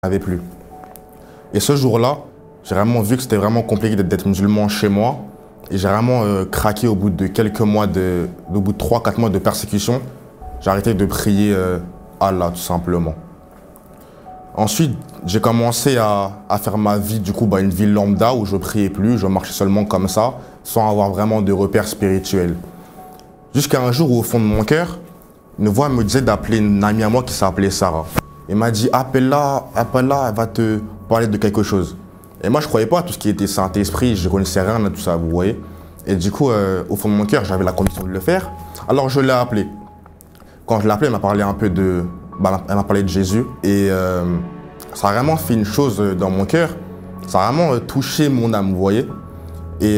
n'avait plus. Et ce jour-là, j'ai vraiment vu que c'était vraiment compliqué d'être musulman chez moi. Et j'ai vraiment craqué au bout de quelques mois, au bout de 3-4 mois de persécution. J'ai arrêté de prier Allah, tout simplement. Ensuite, j'ai commencé à faire ma vie, du coup, une vie lambda où je priais plus, je marchais seulement comme ça, sans avoir vraiment de repères spirituels. Jusqu'à un jour où, au fond de mon cœur, une voix me disait d'appeler une amie à moi qui s'appelait Sarah. Elle m'a dit, appelle-la, elle va te parler de quelque chose. Et moi, je ne croyais pas à tout ce qui était Saint-Esprit, je ne connaissais rien à tout ça, vous voyez. Et du coup, au fond de mon cœur, j'avais la conviction de le faire. Alors, je l'ai appelée. Quand je l'ai appelée, elle m'a parlé un peu de... elle m'a parlé de Jésus. Et ça a vraiment fait une chose dans mon cœur. Ça a vraiment touché mon âme, vous voyez. Et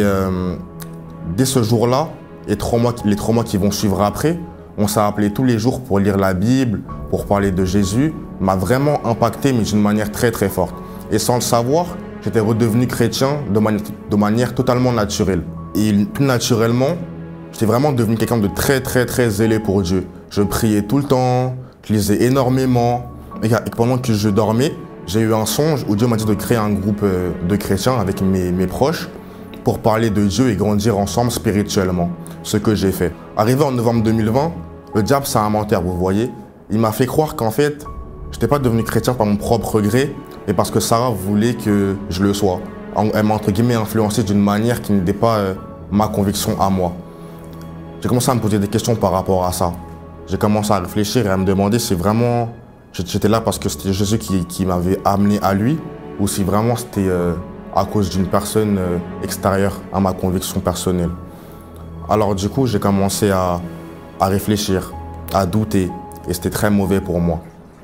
dès ce jour-là, les 3 mois qui vont suivre après, on s'est appelé tous les jours pour lire la Bible, pour parler de Jésus. M'a vraiment impacté, mais d'une manière très très forte. Et sans le savoir, j'étais redevenu chrétien de manière totalement naturelle. Et plus naturellement, j'étais vraiment devenu quelqu'un de très très très zélé pour Dieu. Je priais tout le temps, je lisais énormément. Et pendant que je dormais, j'ai eu un songe où Dieu m'a dit de créer un groupe de chrétiens avec mes proches pour parler de Dieu et grandir ensemble spirituellement. Ce que j'ai fait. Arrivé en novembre 2020, le diable, c'est un menteur, vous voyez. Il m'a fait croire qu'en fait, je n'étais pas devenu chrétien par mon propre gré, mais parce que Sarah voulait que je le sois. Elle m'a entre guillemets influencé d'une manière qui n'était pas ma conviction à moi. J'ai commencé à me poser des questions par rapport à ça. J'ai commencé à réfléchir et à me demander si vraiment j'étais là parce que c'était Jésus qui m'avait amené à lui, ou si vraiment c'était à cause d'une personne extérieure à ma conviction personnelle. Alors du coup, j'ai commencé à réfléchir, à douter, et c'était très mauvais pour moi.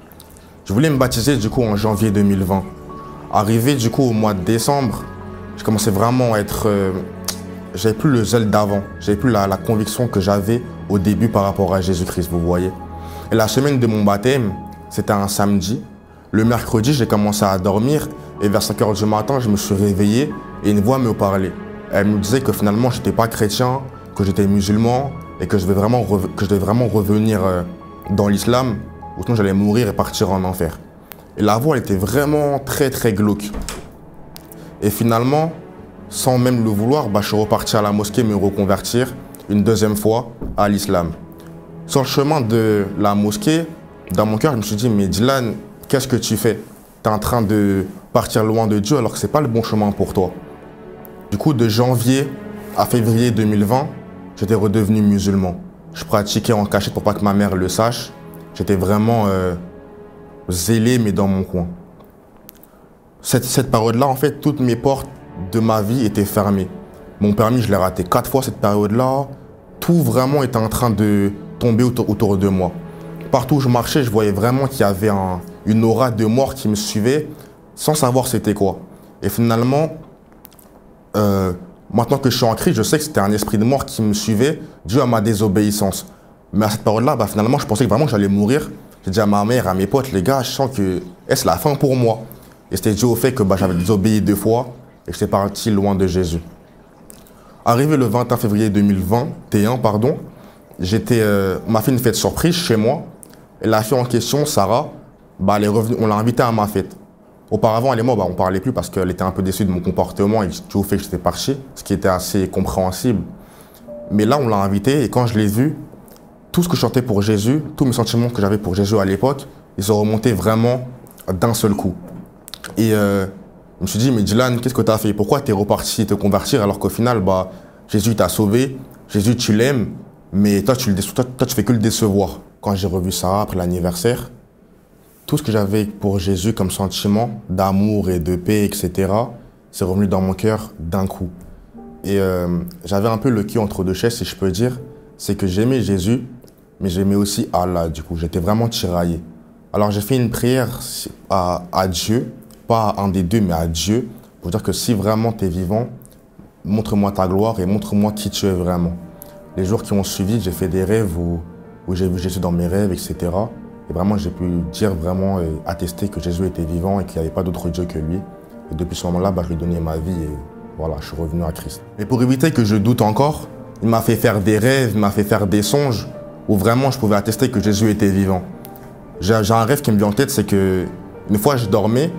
Je voulais me baptiser du coup en janvier 2020. Arrivé du coup au mois de décembre, j'ai commencé vraiment à être... j'avais plus le zèle d'avant, j'avais plus la conviction que j'avais au début par rapport à Jésus-Christ, vous voyez. Et la semaine de mon baptême, c'était un samedi. Le mercredi, j'ai commencé à dormir et vers 5 h du matin, je me suis réveillé et une voix me parlait. Elle me disait que finalement, je n'étais pas chrétien, que j'étais musulman et que je devais vraiment revenir dans l'islam, ou sinon j'allais mourir et partir en enfer. Et la voix, elle était vraiment très très glauque. Et finalement, sans même le vouloir, je suis reparti à la mosquée me reconvertir une deuxième fois à l'islam. Sur le chemin de la mosquée, dans mon cœur, je me suis dit, mais Dylan, qu'est-ce que tu fais? Tu es en train de partir loin de Dieu alors que ce n'est pas le bon chemin pour toi. Du coup, de janvier à février 2020, j'étais redevenu musulman. Je pratiquais en cachette pour pas que ma mère le sache. J'étais vraiment zélé, mais dans mon coin. Cette période-là, en fait, toutes mes portes de ma vie étaient fermées. Mon permis, je l'ai raté 4 fois cette période-là. Tout vraiment était en train de tomber autour de moi. Partout où je marchais, je voyais vraiment qu'il y avait une aura de mort qui me suivait sans savoir c'était quoi. Et finalement, maintenant que je suis en Christ, je sais que c'était un esprit de mort qui me suivait dû à ma désobéissance. Mais à cette période-là, finalement, je pensais que vraiment j'allais mourir. J'ai dit à ma mère, à mes potes, les gars, je sens que c'est la fin pour moi. Et c'était dû au fait que j'avais désobéi 2 fois et que j'étais parti loin de Jésus. Arrivé le 21 février 2021, on m'a fait une fête surprise chez moi. Et la fille en question, Sarah, elle est revenue, on l'a invitée à ma fête. Auparavant, elle et moi, on ne parlait plus parce qu'elle était un peu déçue de mon comportement et dû au fait que j'étais parti, ce qui était assez compréhensible. Mais là, on l'a invitée et quand je l'ai vue, tout ce que je chantais pour Jésus, tous mes sentiments que j'avais pour Jésus à l'époque, ils sont remontés vraiment d'un seul coup. Et je me suis dit, mais Dylan, qu'est-ce que tu as fait? Pourquoi tu es reparti te convertir alors qu'au final, Jésus t'a sauvé, Jésus tu l'aimes, mais toi tu fais que le décevoir. Quand j'ai revu ça après l'anniversaire, tout ce que j'avais pour Jésus comme sentiment d'amour et de paix, etc., c'est revenu dans mon cœur d'un coup. Et j'avais un peu le cul entre 2 chaises, si je peux dire. C'est que j'aimais Jésus, mais j'aimais aussi Allah, du coup. J'étais vraiment tiraillé. Alors j'ai fait une prière à Dieu, pas à un des deux, mais à Dieu, pour dire que si vraiment tu es vivant, montre-moi ta gloire et montre-moi qui tu es vraiment. Les jours qui ont suivi, j'ai fait des rêves où j'ai vu Jésus dans mes rêves, etc. Et vraiment, j'ai pu dire vraiment, attester que Jésus était vivant et qu'il n'y avait pas d'autre Dieu que lui. Et depuis ce moment-là, je lui ai donné ma vie et voilà, je suis revenu à Christ. Et pour éviter que je doute encore, il m'a fait faire des rêves, il m'a fait faire des songes où vraiment je pouvais attester que Jésus était vivant. J'ai un rêve qui me vient en tête, c'est que Une fois, je dormais